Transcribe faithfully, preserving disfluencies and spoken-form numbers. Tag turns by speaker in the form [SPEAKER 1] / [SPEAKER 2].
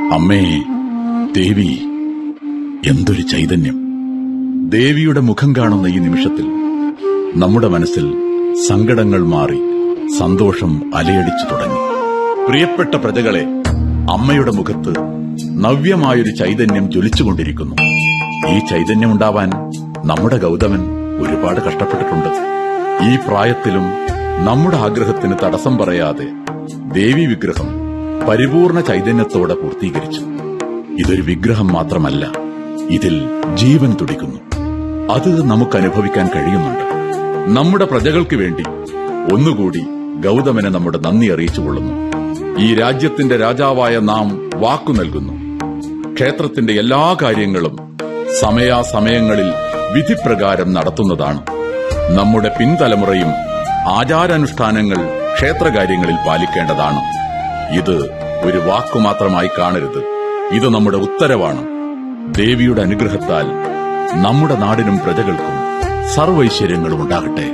[SPEAKER 1] അമ്മേ, ദേവി, എന്തൊരു ചൈതന്യം! ദേവിയുടെ മുഖം കാണുന്ന ഈ നിമിഷത്തിൽ നമ്മുടെ മനസ്സിൽ സങ്കടങ്ങൾ മാറി സന്തോഷം അലയടിച്ചു തുടങ്ങി. പ്രിയപ്പെട്ട പ്രജകളെ, അമ്മയുടെ മുഖത്ത് നവ്യമായൊരു ചൈതന്യം ജ്വലിച്ചുകൊണ്ടിരിക്കുന്നു. ഈ ചൈതന്യം ഉണ്ടാവാൻ നമ്മുടെ ഗൗതമൻ ഒരുപാട് കഷ്ടപ്പെട്ടിട്ടുണ്ട്. ഈ പ്രായത്തിലും നമ്മുടെ ആഗ്രഹത്തിന് തടസ്സം പറയാതെ ദേവി വിഗ്രഹം പരിപൂർണ ചൈതന്യത്തോടെ പൂർത്തീകരിച്ചു. ഇതൊരു വിഗ്രഹം മാത്രമല്ല, ഇതിൽ ജീവൻ തുടിക്കുന്നു. അത് നമുക്ക് അനുഭവിക്കാൻ കഴിയുന്നുണ്ട്. നമ്മുടെ പ്രജകൾക്ക് വേണ്ടി ഒന്നുകൂടി ഗൗതമനെ നമ്മുടെ നന്ദി അറിയിച്ചുകൊള്ളുന്നു. ഈ രാജ്യത്തിന്റെ രാജാവായ നാം വാക്കു നൽകുന്നു. ക്ഷേത്രത്തിന്റെ എല്ലാ കാര്യങ്ങളും സമയാസമയങ്ങളിൽ വിധിപ്രകാരം നടത്തുന്നതാണ്. നമ്മുടെ പിൻതലമുറയും ആചാരാനുഷ്ഠാനങ്ങൾ ക്ഷേത്രകാര്യങ്ങളിൽ പാലിക്കേണ്ടതാണ്. ഇത് ഒരു വാക്കുമാത്രമായി കാണരുത്. ഇത് നമ്മുടെ ഉത്തരവാണ്. ദേവിയുടെ അനുഗ്രഹത്താൽ നമ്മുടെ നാടിനും പ്രജകൾക്കും സർവൈശ്വര്യങ്ങളും ഉണ്ടാകട്ടെ.